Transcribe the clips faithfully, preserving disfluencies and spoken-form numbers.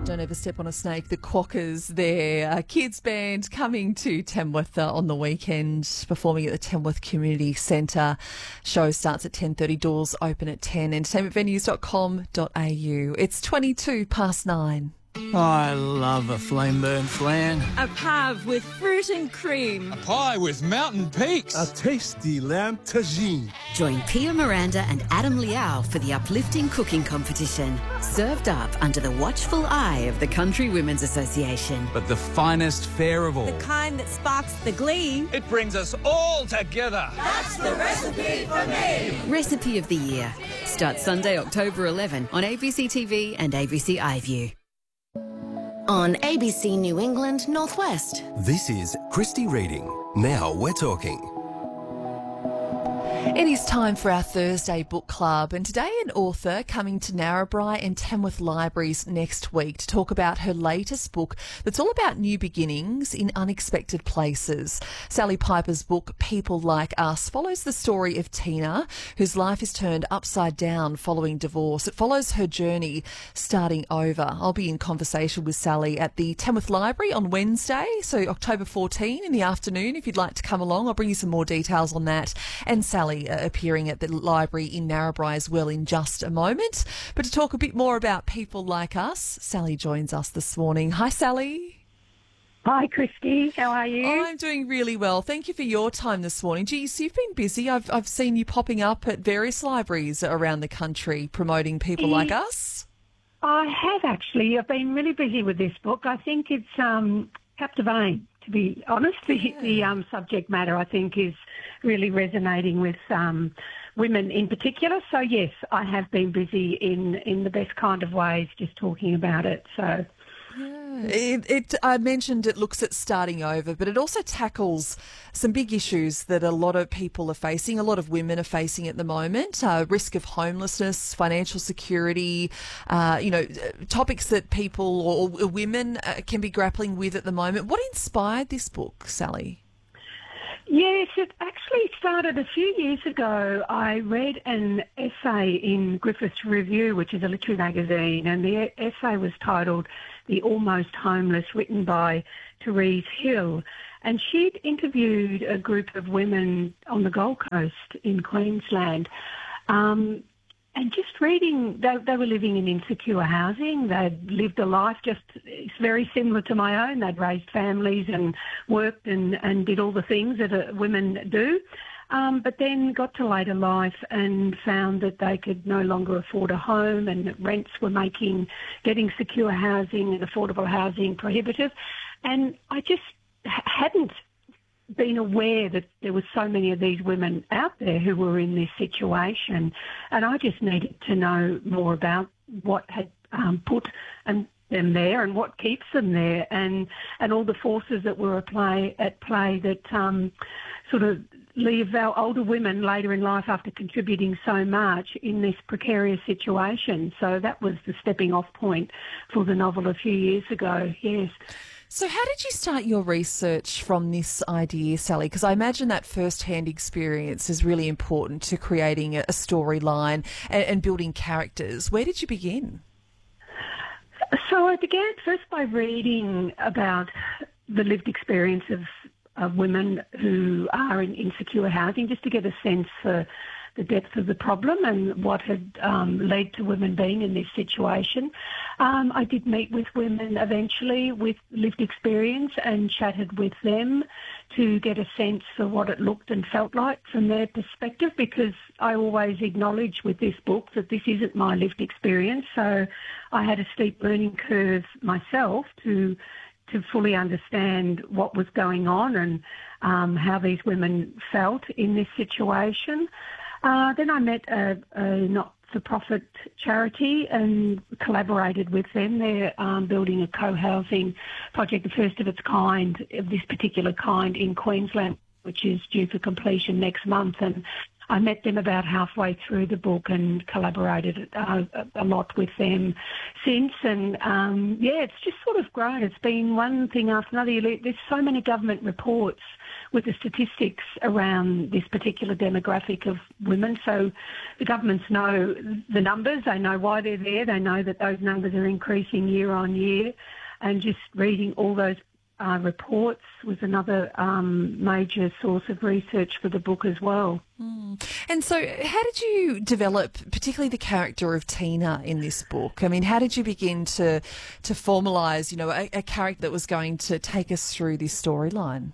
Don't Ever Step on a Snake, the Quackers, their uh, kids band coming to Tamworth uh, on the weekend, performing at the Tamworth Community Centre. Show starts at ten thirty, doors open at ten. entertainment venues dot com dot a u. It's twenty-two past nine. I love a flame burnt flan. A pave with fruit and cream. A pie with mountain peaks. A tasty lamb tagine. Join Pia Miranda and Adam Liao for the uplifting cooking competition. Served up under the watchful eye of the Country Women's Association. But the finest fare of all. The kind that sparks the glee. It brings us all together. That's the recipe for me. Recipe of the Year. Starts Sunday, October eleventh on A B C T V and A B C iView. On A B C New England Northwest. This is Christy Reading. Now we're talking. It is time for our Thursday book club, and today an author coming to Narrabri and Tamworth Libraries next week to talk about her latest book that's all about new beginnings in unexpected places. Sally Piper's book, People Like Us, follows the story of Tina, whose life is turned upside down following divorce. It follows her journey starting over. I'll be in conversation with Sally at the Tamworth Library on Wednesday, so October fourteenth in the afternoon. If you'd like to come along, I'll bring you some more details on that. And Sally Uh, appearing at the library in Narrabri as well in just a moment. But to talk a bit more about People Like Us, Sally joins us this morning. Hi, Sally. Hi, Christy. How are you? I'm doing really well. Thank you for your time this morning. Geez, you've been busy. I've I've seen you popping up at various libraries around the country promoting People Like Us. I have actually. I've been really busy with this book. I think it's um, captivating, to be honest. The, Yeah. the um, subject matter, I think, is really resonating with um, women in particular. So, yes, I have been busy in, in the best kind of ways just talking about it. So, Yeah. It, it, I mentioned it looks at starting over, but it also tackles some big issues that a lot of people are facing, a lot of women are facing at the moment, uh, risk of homelessness, financial security, uh, you know, topics that people or, or women uh, can be grappling with at the moment. What inspired this book, Sally? yes, it actually started a few years ago. I read an essay in Griffiths Review, which is a literary magazine, and the essay was titled The Almost Homeless, written by Therese Hill. And she'd interviewed a group of women on the Gold Coast in Queensland. Um, and just reading, they, they were living in insecure housing. They'd lived a life just it's very similar to my own. They'd raised families and worked and, and did all the things that uh, women do. Um, but then got to later life and found that they could no longer afford a home, and that rents were making getting secure housing and affordable housing prohibitive. And I just hadn't been aware that there were so many of these women out there who were in this situation, and I just needed to know more about what had um, put and them there and what keeps them there, and and all the forces that were at play at play that um, sort of leave our older women later in life after contributing so much in this precarious situation. So that was the stepping off point for the novel a few years ago. Yes. So how did you start your research from this idea, Sally? Because I imagine that first-hand experience is really important to creating a storyline and, and building characters. Where did you begin? So I began first by reading about the lived experience of, of women who are in insecure housing, just to get a sense for the depth of the problem and what had um, led to women being in this situation. Um, I did meet with women eventually with lived experience and chatted with them to get a sense for what it looked and felt like from their perspective, because I always acknowledge with this book that this isn't my lived experience. So I had a steep learning curve myself to to fully understand what was going on and um, how these women felt in this situation. Uh, then I met a, a not-for-profit charity and collaborated with them. They're um, building a co-housing project, the first of its kind, of this particular kind in Queensland, which is due for completion next month. And I met them about halfway through the book and collaborated uh, a lot with them since. And, um, yeah, it's just sort of grown. It's been one thing after another. There's so many government reports with the statistics around this particular demographic of women. So the governments know the numbers. They know why they're there. They know that those numbers are increasing year on year. And just reading all those Uh, reports was another um, major source of research for the book as well. Mm. And so how did you develop particularly the character of Tina in this book? I mean, how did you begin to to formalise, you know, a, a character that was going to take us through this storyline?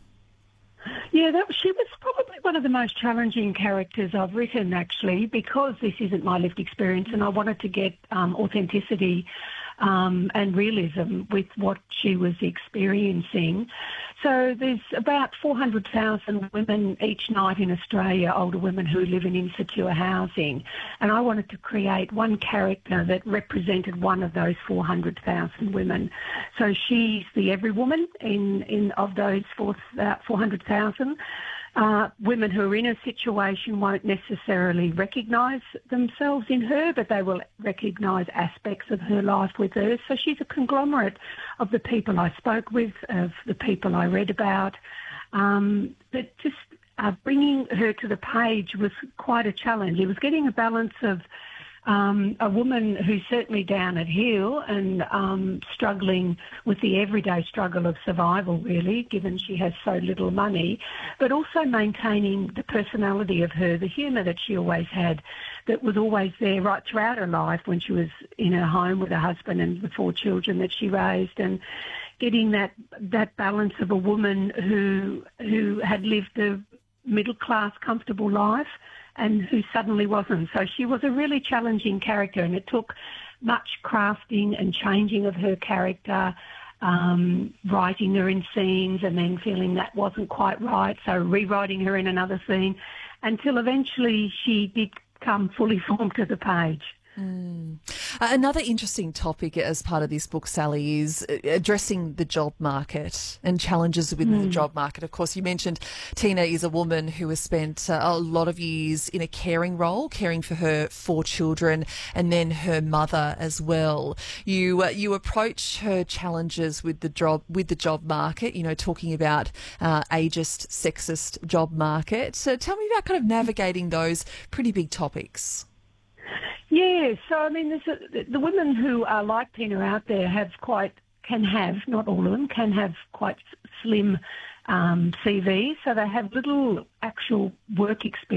Yeah, that, she was probably one of the most challenging characters I've written, actually, because this isn't my lived experience and I wanted to get um, authenticity Um, and realism with what she was experiencing. So there's about four hundred thousand women each night in Australia, older women who live in insecure housing. And I wanted to create one character that represented one of those four hundred thousand women. So she's the every woman in, in of those four hundred thousand. Uh, women who are in a situation won't necessarily recognise themselves in her, but they will recognise aspects of her life with her. So she's a conglomerate of the people I spoke with, of the people I read about. Um, but just uh, bringing her to the page was quite a challenge. It was getting a balance of Um, a woman who's certainly down at heel and um, struggling with the everyday struggle of survival, really, given she has so little money, but also maintaining the personality of her, the humour that she always had, that was always there right throughout her life when she was in her home with her husband and the four children that she raised, and getting that that balance of a woman who who had lived a middle-class, comfortable life and who suddenly wasn't. So she was a really challenging character, and it took much crafting and changing of her character, um, writing her in scenes and then feeling that wasn't quite right, so rewriting her in another scene, until eventually she did come fully formed to the page. Mm. Uh, another interesting topic as part of this book, Sally, is addressing the job market and challenges within mm. the job market. Of course, you mentioned Tina is a woman who has spent uh, a lot of years in a caring role, caring for her four children and then her mother as well. You uh, you approach her challenges with the job with the job market, you know, talking about uh, ageist, sexist job market. So tell me about kind of navigating those pretty big topics. Yeah, so I mean, there's a, the women who are like Tina out there have quite, can have, not all of them, can have quite slim um, C Vs, so they have little actual work experience.